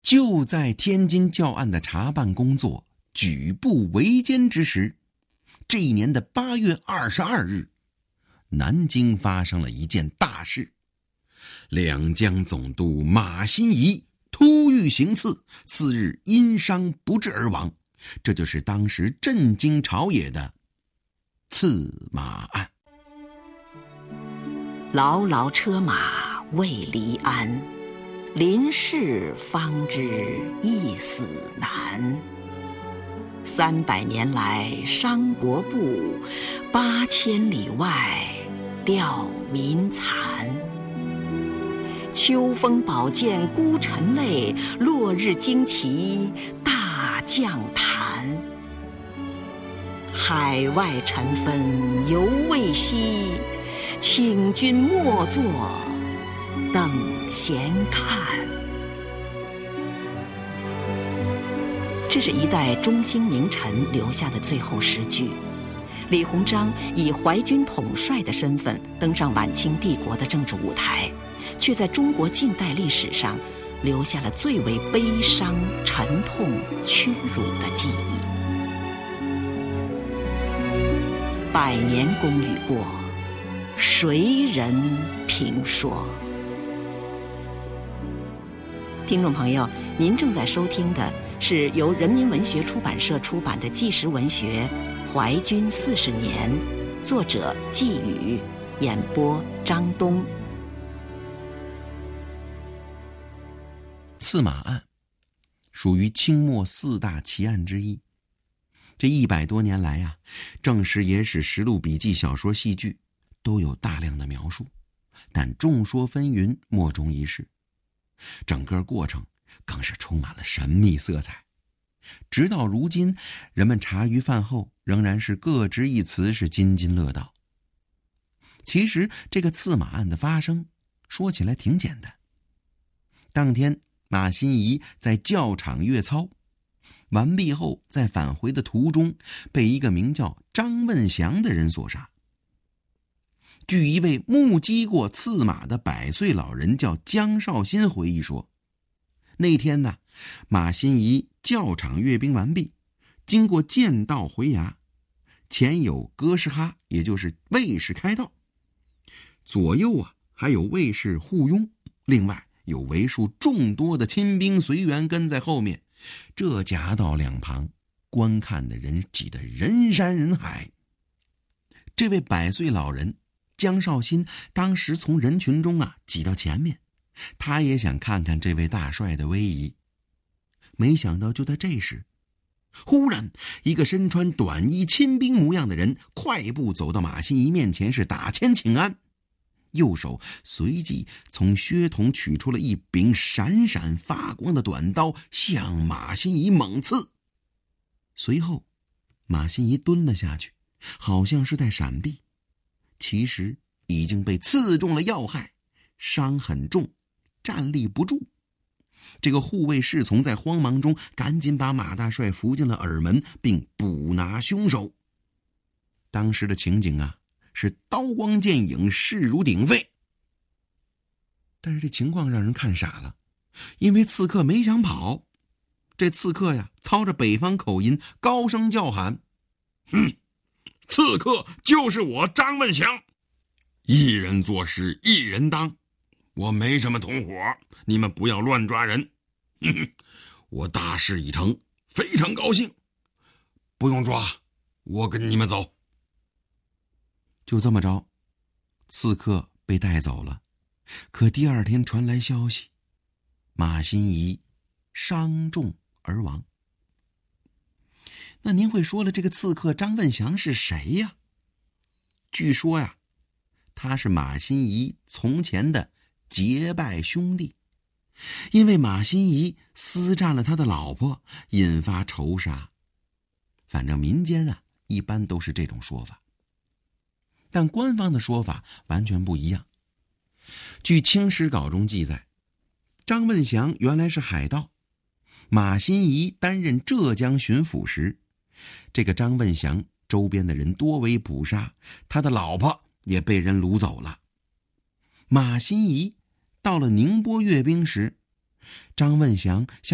就在天津教案的查办工作举步维艰之时，这一年的8月22日，南京发生了一件大事。两江总督马新贻突遇行刺，次日因伤不治而亡。这就是当时震惊朝野的刺马案。 牢牢车马未离鞍，临事方知一死难。300年来伤国怖，8000里外吊民残。秋风宝剑孤臣泪，落日旌旗大将坛。海外尘纷犹未息，请君莫作等闲看。这是一代中兴名臣留下的最后诗句。李鸿章以淮军统帅的身份登上晚清帝国的政治舞台，却在中国近代历史上留下了最为悲伤、沉痛、屈辱的记忆。100年功与过，谁人评说？听众朋友，您正在收听的是由人民文学出版社出版的纪实文学《淮军40年》，作者季宇，演播张东。 刺马案属于清末4大奇案之一。这100多年来啊，正史、野史、实录、笔记、小说、戏剧都有大量的描述，但众说纷纭，莫衷一是。整个过程更是充满了神秘色彩。直到如今，人们茶余饭后仍然是各执一词，是津津乐道。其实这个刺马案的发生说起来挺简单。当天马新贻在教场阅操完毕后，在返回的途中被一个名叫张问祥的人所杀。据一位目击过刺马的100岁老人叫江绍新回忆说，那天呢，马新贻教场阅兵完毕，经过剑道回衙，前有哥什哈，也就是卫士开道，左右啊还有卫士护拥，另外有为数众多的亲兵随员跟在后面，这夹道两旁观看的人挤得人山人海。这位100岁老人江绍新当时从人群中啊挤到前面，他也想看看这位大帅的威仪。没想到就在这时，忽然一个身穿短衣亲兵模样的人快步走到马新贻面前，是打前请安，右手随即从靴筒取出了一柄闪闪发光的短刀，向马新贻猛刺。随后马新贻蹲了下去，好像是在闪避，其实已经被刺中了要害，伤很重，站立不住。这个护卫侍从在慌忙中赶紧把马大帅扶进了耳门，并捕拿凶手。当时的情景啊，是刀光剑影，势如鼎沸。但是这情况让人看傻了，因为刺客没想跑。这刺客呀，操着北方口音高声叫喊： 刺客就是我张问祥，一人做事一人当，我没什么同伙，你们不要乱抓人。我大事已成，非常高兴，不用抓，我跟你们走。 就这么着，刺客被带走了。可第2天传来消息，马新贻伤重而亡。那您会说了，这个刺客张问祥是谁呀？据说呀，他是马新贻从前的结拜兄弟，因为马新贻私占了他的老婆，引发仇杀。反正民间啊，一般都是这种说法，但官方的说法完全不一样。据《清史稿》中记载，张问祥原来是海盗，马新贻担任浙江巡抚时，这个张问祥周边的人多为捕杀，他的老婆也被人掳走了。马新贻到了宁波阅兵时，张问祥向